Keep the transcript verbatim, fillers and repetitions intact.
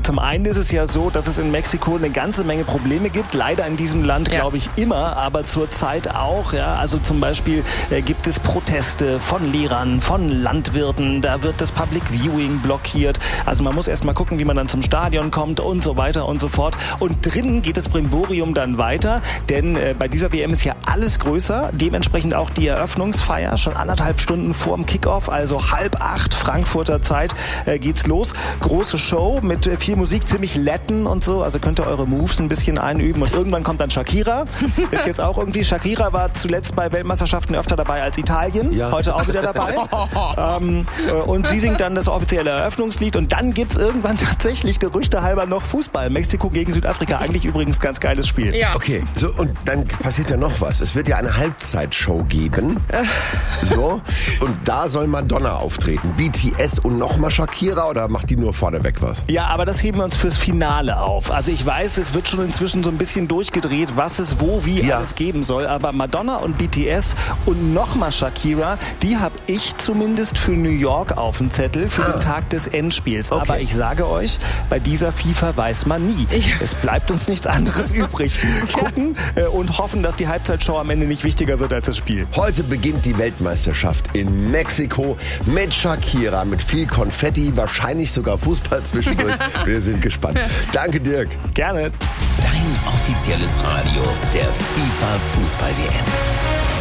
zum einen ist es ja so, dass es in Mexiko eine ganze Menge Probleme gibt. Leider in diesem Land, Ja. glaube ich, immer, aber zurzeit auch. Ja. Also zum Beispiel äh, gibt es Proteste von Lehrern, von Landwirten. Da wird das Public Viewing blockiert. Also man muss erst mal gucken, wie man dann zum Stadion kommt und so weiter und so fort. Und drinnen geht das Brimborium dann weiter, denn äh, bei dieser W M ist ja alles größer. Dementsprechend auch die Eröffnungsfeier schon anderthalb Stunden vorm Kickoff, also halb acht Frankfurter Zeit äh, geht's los. Große Show mit äh, viel Musik, ziemlich Latin und so. Also könnt ihr eure Moves ein bisschen einüben und irgendwann kommt dann Shakira. Ist jetzt auch irgendwie, Shakira war zuletzt bei Weltmeisterschaften öfter dabei als Italien. Ja. Heute auch wieder dabei. ähm, äh, und sie singt dann das offizielle Eröffnungslied und dann gibt's irgendwann tatsächlich gerüchtehalber noch Fußball. Mexiko gegen Südafrika. Eigentlich übrigens ganz geiles Spiel. Ja. Okay, so und dann passiert ja noch was. Es wird ja eine Halbzeitshow geben. So, und da soll Madonna auftreten. B T S und nochmal Shakira oder macht die nur vorneweg was? Ja, aber das heben wir uns fürs Finale auf. Also ich weiß, es wird schon inzwischen so ein bisschen durchgedreht, was es wo, wie Ja. alles geben soll. Aber Madonna und B T S und nochmal Shakira, die habe ich zumindest für New York auf dem Zettel für Ah. den Tag des Endspiels. Okay. Aber ich sage euch, bei dieser FIFA weiß man nie. Ich- Es bleibt uns nichts anderes übrig. Gucken äh, und hoffen, dass die Halbzeitshow am Ende nicht wichtiger wird als das Spiel. Heute beginnt die Weltmeisterschaft in Mexiko mit Shakira, mit viel Konfetti, wahrscheinlich sogar Fußball zwischendurch. Wir sind gespannt. Danke, Dirk. Gerne. Dein offizielles Radio der FIFA Fußball-W M.